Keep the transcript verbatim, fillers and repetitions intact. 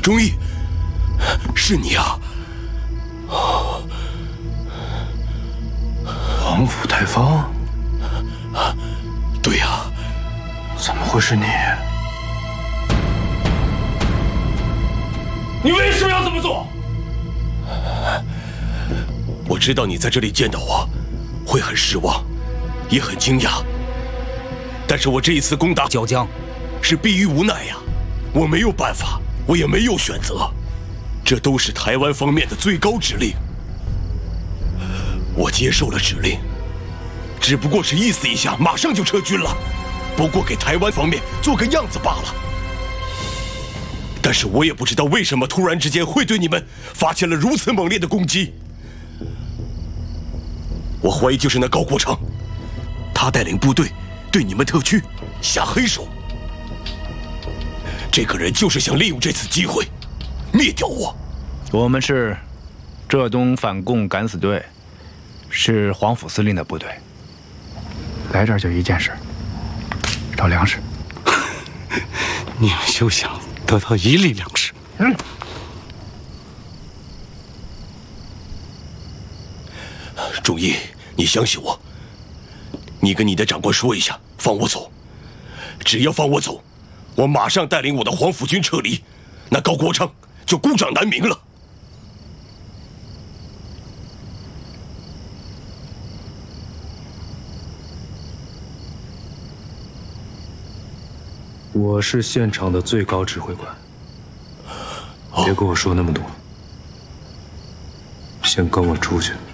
忠义，是你啊！ 王府太方？ 对呀。 怎么会是你？ 你为什么要这么做？ 我知道你在这里见到我，会很失望，也很惊讶。但是我这一次攻打椒江， 是逼于无奈呀，我没有办法，我也没有选择，这都是台湾方面的最高指令。我接受了指令，只不过是意思一下，马上就撤军了，不过给台湾方面做个样子罢了。但是我也不知道为什么突然之间会对你们发起了如此猛烈的攻击。我怀疑就是那高国昌，他带领部队对你们特区下黑手。这个人就是想利用这次机会灭掉我。 我们是浙东反共敢死队，是黄甫司令的部队。来这儿就一件事，找粮食。 你们休想得到一粒粮食。嗯。 忠义，你相信我，你跟你的长官说一下，放我走。只要放我走，我马上带领我的黄埔军撤离，那高国昌就孤掌难鸣了。 我是现场的最高指挥官，别跟我说那么多，先跟我出去。